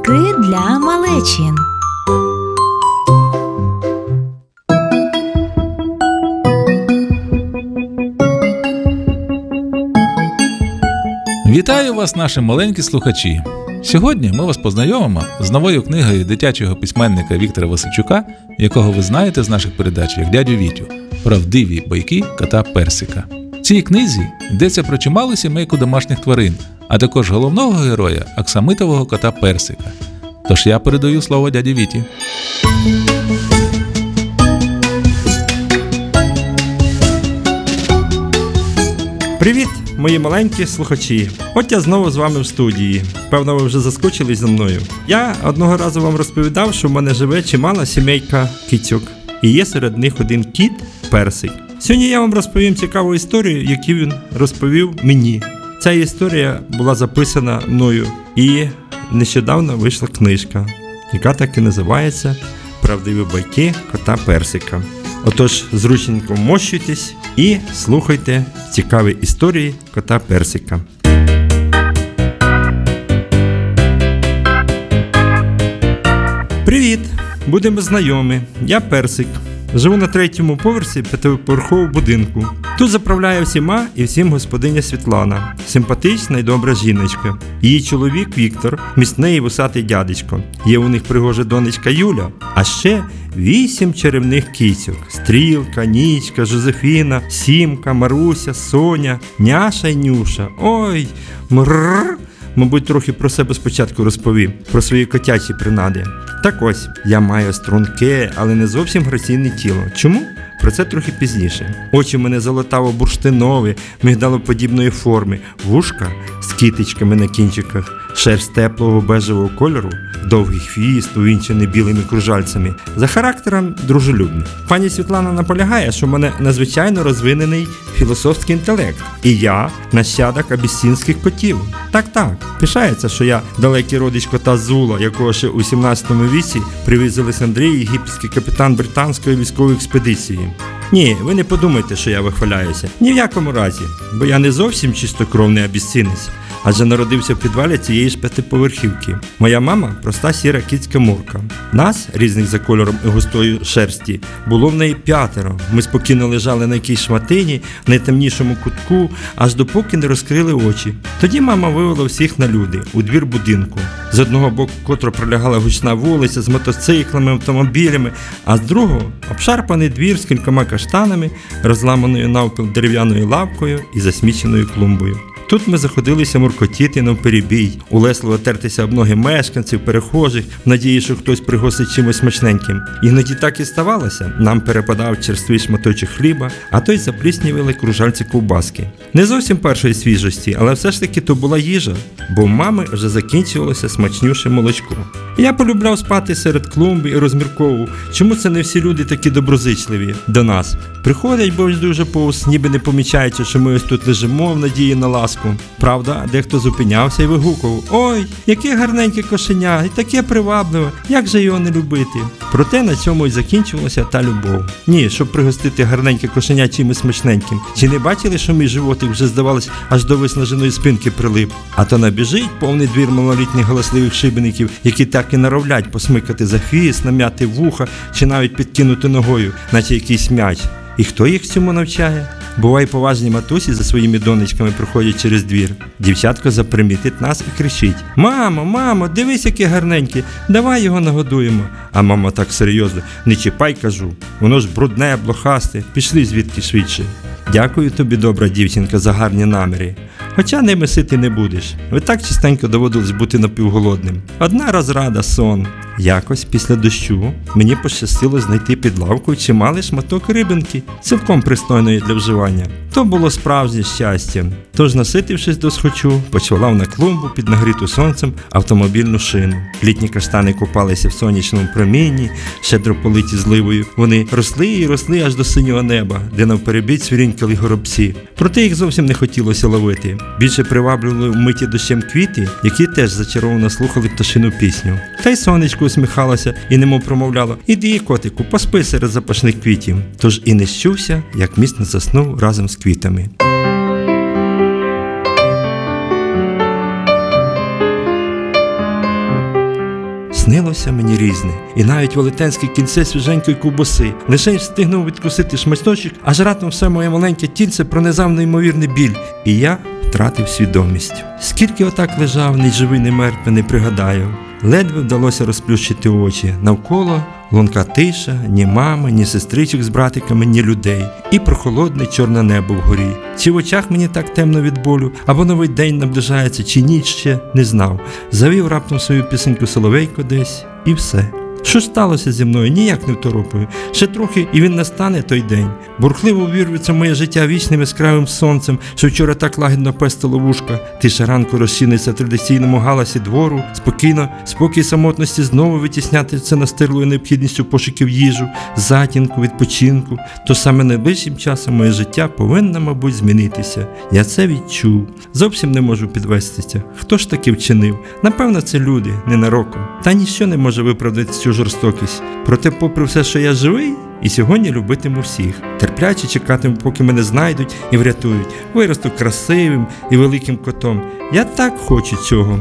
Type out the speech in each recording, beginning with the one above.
Казки для малечі. Вітаю вас, наші маленькі слухачі! Сьогодні ми вас познайомимо з новою книгою дитячого письменника Віктора Васильчука, якого ви знаєте з наших передач як дядю Вітю, «Правдиві байки кота Персика». В цій книзі йдеться про чималу сімейку домашніх тварин, а також головного героя – аксамитового кота Персика. Тож я передаю слово дяді Віті. Привіт, мої маленькі слухачі! От я знову з вами в студії. Певно, ви вже заскучились за мною. Я одного разу вам розповідав, що в мене живе чимала сімейка кицьок. І є серед них один кіт Персик. Сьогодні я вам розповім цікаву історію, яку він розповів мені. Ця історія була записана мною і нещодавно вийшла книжка, яка так і називається «Правдиві байки кота Персика». Отож, зручненько вмощуйтесь і слухайте цікаві історії кота Персика. Привіт! Будемо знайомі. Я Персик. Живу на 3-му поверсі 5-поверхового будинку. Тут заправляє всіма і всім господиня Світлана. Симпатична і добра жіночка. Її чоловік Віктор, міцний і вусатий дядечко. Є у них пригожа донечка Юля. А ще 8 чарівних кицьок. Стрілка, Нічка, Жозефіна, Сімка, Маруся, Соня, Няша і Нюша. Ой, мрррр. Мабуть, трохи про себе спочатку розповім, про свої котячі принади. Так ось, я маю струнке, але не зовсім граційне тіло. Чому? Про це трохи пізніше. Очі в мене золотаво-бурштинові, мигдалоподібної форми, вушка з кіточками на кінчиках, шерсть теплого бежевого кольору, довгий хвіст, увінчений білими кружальцями. За характером дружелюбний. Пані Світлана наполягає, що в мене надзвичайно розвинений філософський інтелект. І я нащадок абісинських котів. Так, пишається, що я далекий родич кота Зула, якого ще у 17 віці привіз з Олександрії єгипетський капітан британської військової експедиції. Ні, ви не подумайте, що я вихваляюся. Ні в якому разі, бо я не зовсім чистокровний абісинець, адже народився в підвалі цієї ж 5-поверхівки. Моя мама – проста сіра кицька Мурка. Нас, різних за кольором і густою шерсті, було в неї 5. Ми спокійно лежали на якійсь шматині, в найтемнішому кутку, аж допоки не розкрили очі. Тоді мама вивела всіх на люди, у двір будинку. З одного боку котро пролягала гучна вулиця з мотоциклами, автомобілями, а з другого – обшарпаний двір з кількома каштанами, розламаною навпіл дерев'яною лавкою і засміченою клумбою. Тут ми заходилися муркотіти навперебій, улесливо тертися об ноги мешканців, перехожих, в надії, що хтось пригостить чимось смачненьким. Іноді так і ставалося. Нам перепадав черствий шматочок хліба, а то й запліснювали кружальці ковбаски. Не зовсім першої свіжості, але все ж таки то була їжа, бо в мами вже закінчувалося смачнюше молочко. Я полюбляв спати серед клумби і розмірковував, чому це не всі люди такі доброзичливі до нас. Приходять дуже повз, ніби не помічаючи, що ми ось тут лежимо в надії на ласку. Правда, дехто зупинявся і вигукував: «Ой, яке гарненьке кошеня, і таке привабливе, як же його не любити?» Проте на цьому й закінчувалася та любов. Ні, щоб пригостити гарненьке кошеня чимось смачненьким. Чи не бачили, що мій животик вже, здавалось, аж до виснаженої спинки прилип? А то набіжить повний двір малолітніх галасливих шибеників, які так і норовлять посмикати за хвіст, нам'яти вуха чи навіть підкинути ногою, наче якийсь м'яч. І хто їх цьому навчає? Буває, поважні матусі за своїми донечками проходять через двір. Дівчатко запримітить нас і кричить: мамо, дивись, яке гарненьке, давай його нагодуємо». А мама так серйозно: «Не чіпай, кажу, воно ж брудне, блохасте, пішли звідки швидше». Дякую тобі, добра дівчинка, за гарні наміри. Хоча ними сити не будеш. Ви так частенько доводилось бути напівголодним. Одна розрада – сон. Якось після дощу мені пощастило знайти під лавкою чималий шматок рибинки, цілком пристойної для вживання. То було справжнє щастя. Тож, наситившись досхочу, почвалав на клумбу під нагріту сонцем автомобільну шину. Літні каштани купалися в сонячному промінні, щедро политі зливою. Вони росли і росли аж до синього неба, де навперебіч свірінькали горобці. Проте їх зовсім не хотілося ловити. Більше приваблювали вмиті дощем квіти, які теж зачаровано слухали пташину пісню. Та й сонечко усміхалося і немов промовляло: «Іди, котику, поспи серед запашних квітів». Тож і не щувся, як міцно заснув разом з квітами. Снилося мені різне, і навіть велетенське кільце свіженької ковбаси. Лише й встигнув відкусити шматочок, аж раптом все моє маленьке тільце пронизав неймовірний біль, і я втратив свідомість. Скільки отак лежав, ні живий, ні мертвий, не пригадаю. Ледве вдалося розплющити очі. Навколо лунка тиша, ні мами, ні сестричок з братиками, ні людей. І прохолодне чорне небо вгорі. Чи в очах мені так темно від болю, або новий день наближається, чи ніч ще, не знав. Завів раптом свою пісеньку соловейко десь, і все. Що ж сталося зі мною? Ніяк не второпаю. Ще трохи, і він настане той день. Бурхливо увірветься моє життя вічним яскравим сонцем, що вчора так лагідно пестило вушка. Тиша ранку розчиниться в традиційному галасі двору. Спокій самотності знову витіснятися настирлою необхідністю пошуків їжу, затінку, відпочинку. То саме найближчим часом моє життя повинно, мабуть, змінитися. Я це відчув. Зовсім не можу підвестися. Хто ж таки вчинив? Напевно, це люди, ненароком. Та ніщо не може виправдати цю жорстокість. Проте, попри все, що я живий, і сьогодні любитиму всіх. Терпляче чекатиму, поки мене знайдуть і врятують. Виросту красивим і великим котом. Я так хочу цього.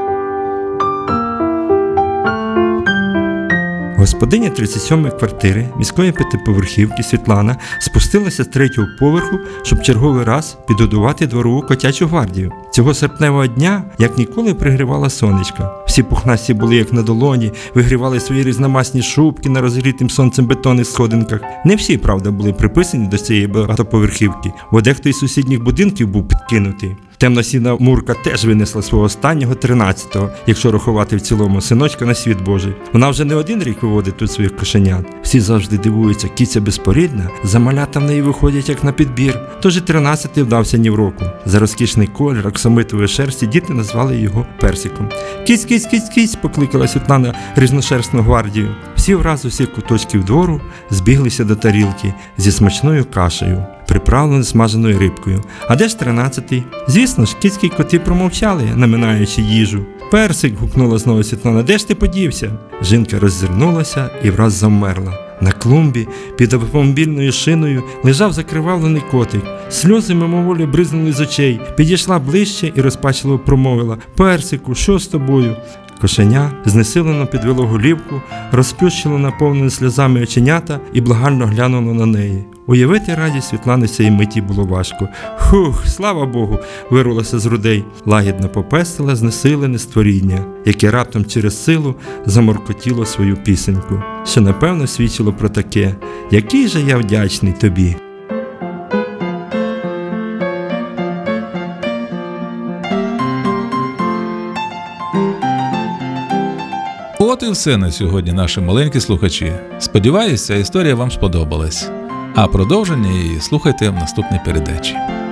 Господиня 37-ї квартири міської п'ятиповерхівки Світлана спустилася з 3-го поверху, щоб черговий раз підгодувати дворову котячу гвардію. Цього серпневого дня, як ніколи, пригрівала сонечко. Всі пухнасті були як на долоні, вигрівали свої різномасні шубки на розгрітим сонцем бетонних сходинках. Не всі, правда, були приписані до цієї багатоповерхівки, бо дехто із сусідніх будинків був підкинутий. Темно-сіна Мурка теж винесла свого останнього 13-го, якщо рахувати в цілому, синочка на світ Божий. Вона вже не один рік виводить тут своїх кошенят. Всі завжди дивуються, кіця безпорідна, за малята в неї виходять як на підбір. Тож і 13-й вдався ні в року. За розкішний колір оксамитової шерсті діти назвали його Персиком. Кіць, кіць, кіць, кіць, покликала Світлана різношерстну гвардію. Всі враз з усіх куточків двору збіглися до тарілки зі смачною кашею, приправленою смаженою рибкою. А де ж 13-й? Звісно ж, кицькі й коти промовчали, наминаючи їжу. Персик, гукнула знову Світлана, де ж ти подівся? Жінка роззирнулася і враз завмерла. На клумбі під автомобільною шиною лежав закривавлений котик. Сльози мимоволі бризнули з очей. Підійшла ближче і розпачливо промовила: «Персику, що з тобою?» Кошеня знесилено підвело голівку, розплющило наповнене сльозами оченята і благально глянуло на неї. Уявити радість Світлани цієї миті було важко. «Хух, слава Богу!» – вирвалося з грудей. Лагідно попестила знесилене створіння, яке раптом через силу заморкотіло свою пісеньку, що напевно свідчило про таке: «Який же я вдячний тобі!» От і все на сьогодні, наші маленькі слухачі. Сподіваюся, ця історія вам сподобалась. А продовження її слухайте в наступній передачі.